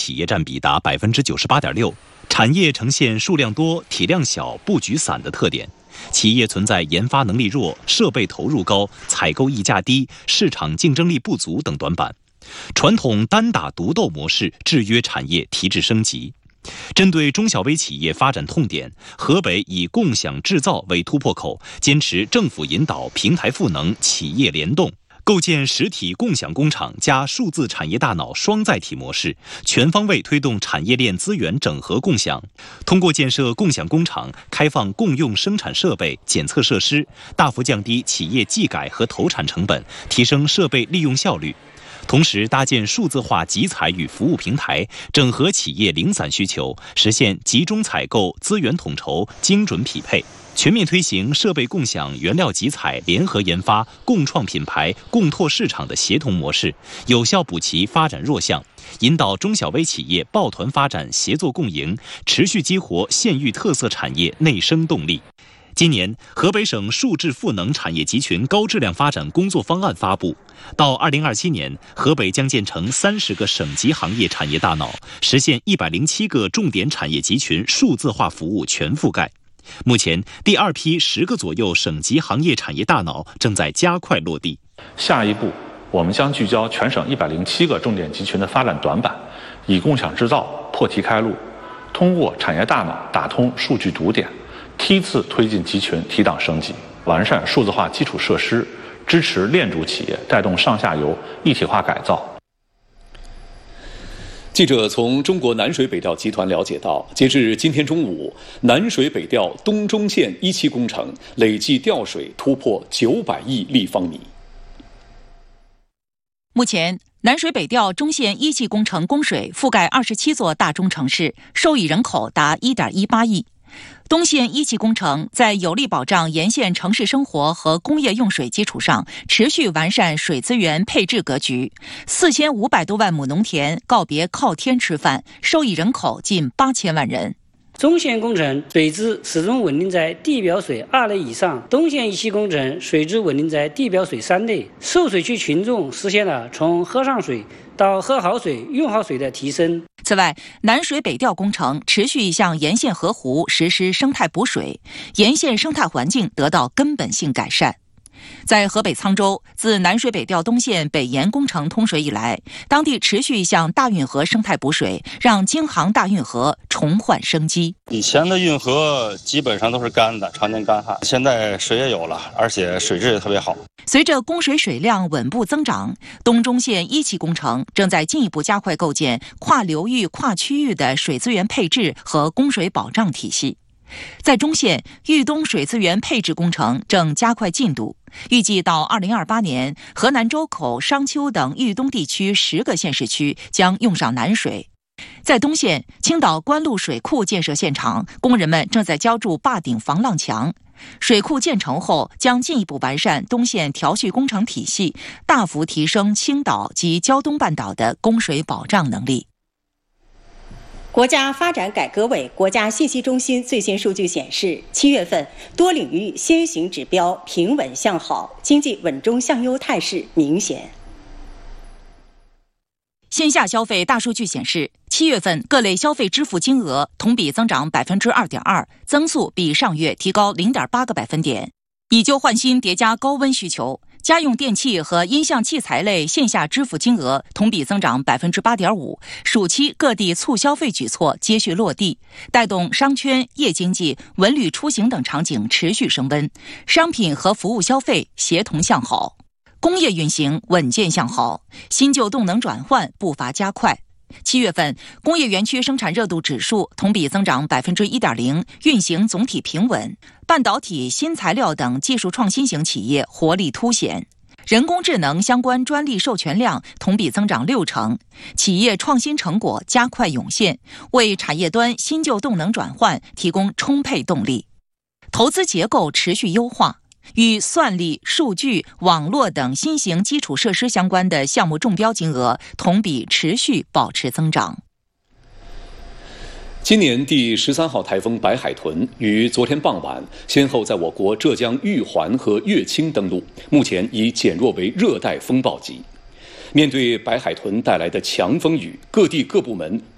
企业占比达98.6%，产业呈现数量多、体量小、布局散的特点。企业存在研发能力弱、设备投入高、采购溢价低、市场竞争力不足等短板。传统单打独斗模式制约产业提质升级。针对中小微企业发展痛点，河北以共享制造为突破口，坚持政府引导、平台赋能、企业联动，构建实体共享工厂加数字产业大脑双载体模式，全方位推动产业链资源整合共享。通过建设共享工厂，开放共用生产设备、检测设施，大幅降低企业技改和投产成本，提升设备利用效率。同时搭建数字化集采与服务平台，整合企业零散需求，实现集中采购、资源统筹、精准匹配，全面推行设备共享、原料集采、联合研发、共创品牌、共拓市场的协同模式，有效补齐发展弱项，引导中小微企业抱团发展、协作共赢，持续激活县域特色产业内生动力。今年，河北省数质赋能产业集群高质量发展工作方案发布，到2027年，河北将建成30个省级行业产业大脑，实现107个重点产业集群数字化服务全覆盖。目前，第二批10个左右省级行业产业大脑正在加快落地。 下一步，我们将聚焦全省107个重点集群的发展短板，以共享制造破题开路，通过产业大脑打通数据堵点，梯次推进集群提档升级，完善数字化基础设施，支持链主企业带动上下游一体化改造。 记者从中国南水北调集团了解到，截至今天中午，南水北调东中线1期工程累计调水突破900亿立方米。 目前，南水北调中线1期工程供水覆盖27座大中城市，受益人口达1.18亿。东线1期工程在有力保障沿线城市生活和工业用水基础上，持续完善水资源配置格局。4500多万亩农田告别靠天吃饭，受益人口近8000万人。 中线工程水质始终稳定在地表水2类以上，东线1期工程水质稳定在地表水3类，受水区群众实现了从喝上水到喝好水、用好水的提升。 此外，南水北调工程持续向沿线河湖实施生态补水，沿线生态环境得到根本性改善。在河北沧州，自南水北调东线北延工程通水以来，当地持续向大运河生态补水，让京杭大运河重焕生机。 以前的运河基本上都是干的，常年干旱，现在水也有了，而且水质也特别好。 随着供水水量稳步增长，东中线1期工程正在进一步加快构建跨流域、跨区域的水资源配置和供水保障体系。在中线，豫东水资源配置工程正加快进度，预计到2028年，河南周口、商丘等豫东地区10个县市区将用上南水。在东线，青岛关路水库建设现场，工人们正在浇筑坝顶防浪墙。水库建成后，将进一步完善东线调蓄工程体系，大幅提升青岛及胶东半岛的供水保障能力。 国家发展改革委国家信息中心最新数据显示，7月份多领域先行指标平稳向好，经济稳中向优态势明显。 线下消费大数据显示，7月份各类消费支付金额同比增长 2.2%， 增速比上月提高 0.8个百分点。以旧换新叠加高温需求，家用电器和音像器材类线下支付金额同比增长 8.5%， 暑期各地促消费举措接续落地，带动商圈、夜经济、文旅出行等场景持续升温，商品和服务消费协同向好。工业运行稳健向好，新旧动能转换步伐加快。7月份，工业园区生产热度指数同比增长 1.0%， 运行总体平稳。半导体、新材料等技术创新型企业活力凸显。人工智能相关专利授权量同比增长60%，企业创新成果加快涌现，为产业端新旧动能转换提供充沛动力。投资结构持续优化。与算力、数据、网络等新型基础设施相关的项目中标金额同比持续保持增长。 今年第13号台风白海豚于昨天傍晚先后在我国浙江玉环和乐清登陆，目前已减弱为热带风暴级。面对白海豚带来的强风雨，各地各部门